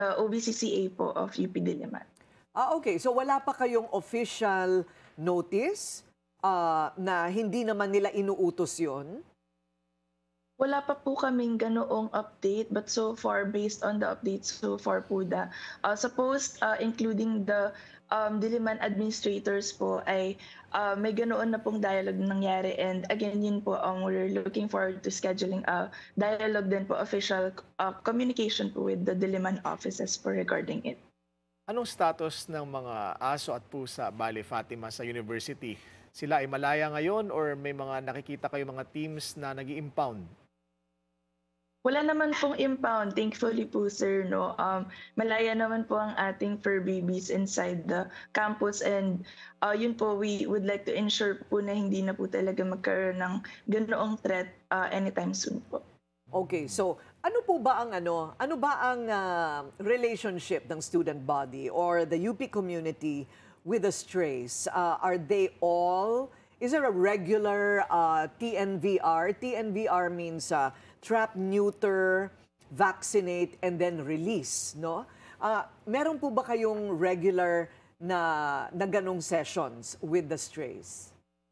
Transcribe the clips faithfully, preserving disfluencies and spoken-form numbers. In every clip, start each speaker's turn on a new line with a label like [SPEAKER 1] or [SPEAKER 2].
[SPEAKER 1] O B C C A po of U P Diliman.
[SPEAKER 2] Ah, okay. So wala pa kayong official notice ah, na hindi naman nila inuutos yon?
[SPEAKER 1] Wala pa po kaming ganoong update, but so far, based on the updates so far po na, uh, supposed, uh, including the um, Diliman administrators po ay uh, may ganoon na pong dialogue na nangyari. And again, yun po, um, we're looking forward to scheduling a dialogue din po, official uh, communication po with the Diliman offices po regarding it.
[SPEAKER 3] Anong status ng mga aso at pusa, Bale Fatima, sa university? Sila ay malaya ngayon or may mga nakikita kayo mga teams na nag-i-impound?
[SPEAKER 1] Wala naman pong impound, thankfully po sir, no. Um, malaya naman po ang ating fur babies inside the campus, and uh, yun po, we would like to ensure po na hindi na po talaga magkaroon ng ganoong threat uh, anytime soon po.
[SPEAKER 2] Okay, so ano po ba ang ano, ano ba ang ah, relationship ng student body or the U P community with the strays? Ah, are they all, is there a regular uh, T N V R? T N V R means uh, trap, neuter, vaccinate, and then release, no? Ah, meron po ba kayong regular na, na ganong sessions with the strays?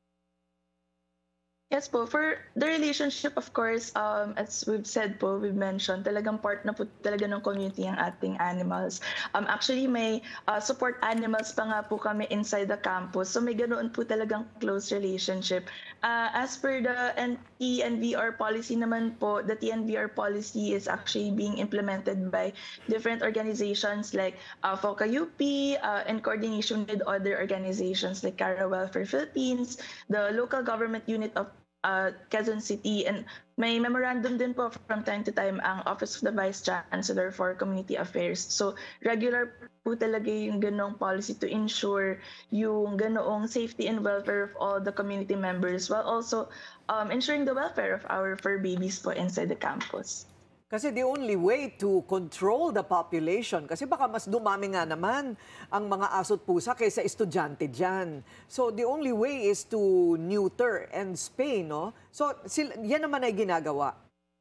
[SPEAKER 1] Yes po, for the relationship, of course, um, as we've said po, we've mentioned, talagang part na po talaga ng community ang ating animals. Um, actually, may uh, support animals pa nga po kami inside the campus. So may ganoon po talagang close relationship. Uh, as per the T N V R policy naman po, the T N V R policy is actually being implemented by different organizations like uh, FOCA U P, uh, in coordination with other organizations like Cara Welfare Philippines, the local government unit of uh, Quezon City, and may memorandum din po from time to time ang Office of the Vice Chancellor for Community Affairs. So regular po talaga yung ganong policy to ensure yung ganoong safety and welfare of all the community members, while also um, ensuring the welfare of our fur babies po inside the campus.
[SPEAKER 2] Kasi the only way to control the population, kasi baka mas dumami nga naman ang mga aso't pusa kaysa estudyante dyan. So the only way is to neuter and spay, no? So sila, yan naman ay ginagawa.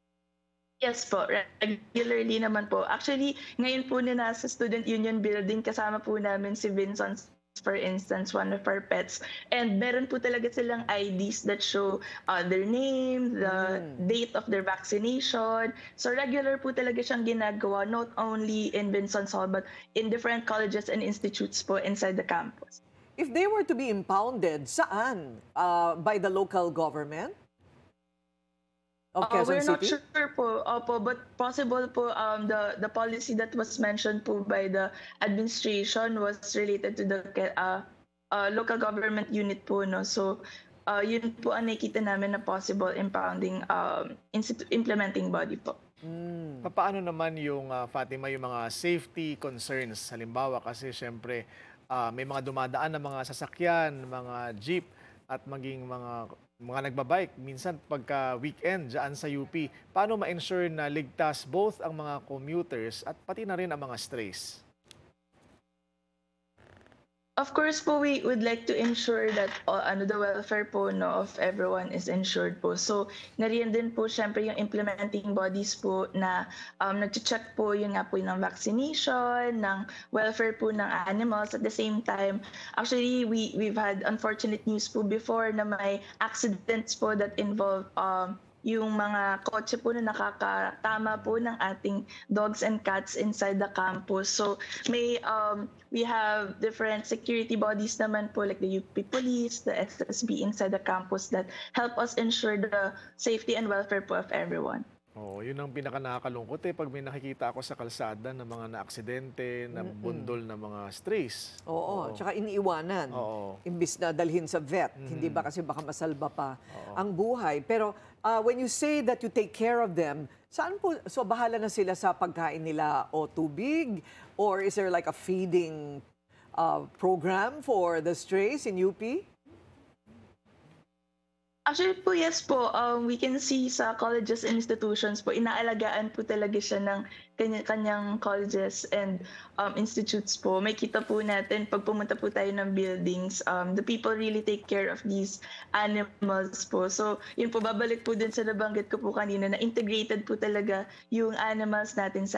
[SPEAKER 1] Yes po, regularly naman po. Actually, ngayon po na nasa Student Union Building, kasama po namin si Vincent, for instance, one of our pets. And meron po talaga silang I Ds that show uh, their name, the mm. date of their vaccination. So regular po talaga siyang ginagawa, not only in Vincent's Hall, but in different colleges and institutes po inside the campus.
[SPEAKER 2] If they were to be impounded, saan? Uh, by the local government? Of
[SPEAKER 1] Uh,
[SPEAKER 2] Quezon
[SPEAKER 1] we're not
[SPEAKER 2] City?
[SPEAKER 1] sure po, opo, but possible po, um, the, the policy that was mentioned po by the administration was related to the uh, uh, local government unit po, no? So uh, yun po ang nakikita namin na possible impounding um, implementing body po.
[SPEAKER 3] Hmm. Paano naman yung uh, Fatima, yung mga safety concerns? Halimbawa kasi syempre uh, may mga dumadaan na mga sasakyan, mga jeep at maging mga mga nagbabike, minsan pagka weekend dyan sa U P, paano ma-ensure na ligtas both ang mga commuters at pati na rin ang mga strays?
[SPEAKER 1] Of course po, we would like to ensure that uh, ano, the welfare po, no, of everyone is ensured po. So nariyan din po syempre yung implementing bodies po na um, nag-check po yun nga po ng vaccination, ng welfare po ng animals. At the same time, actually we, we've had unfortunate news po before na may accidents po that involve um, yung mga kotse po na nakakatama po ng ating dogs and cats inside the campus. So may um, we have different security bodies naman po like the U P Police, the S S B inside the campus that help us ensure the safety and welfare po of everyone.
[SPEAKER 3] Oh, yun ang pinaka nakakalungkot eh pag may nakikita ako sa kalsada ng mga naaksidente, na bundol na mga strays.
[SPEAKER 2] Oo, Oo. Tsaka iniiwanan.
[SPEAKER 3] Oo.
[SPEAKER 2] Imbis na dalhin sa vet.
[SPEAKER 3] Mm.
[SPEAKER 2] Hindi ba kasi baka masalba pa
[SPEAKER 3] Oo.
[SPEAKER 2] ang buhay. Pero uh, when you say that you take care of them, saan po, so bahala na sila sa pagkain nila o tubig? Or is there like a feeding uh, program for the strays in U P?
[SPEAKER 1] Actually po, yes po. Um, we can see sa colleges and institutions po, inaalagaan po talaga siya ng kanya-kanyang colleges and um, institutes po. May kita po natin pag pumunta po tayo ng buildings, um, the people really take care of these animals po. So yun po, babalik po dun sa nabanggit ko po kanina na integrated po talaga yung animals natin sa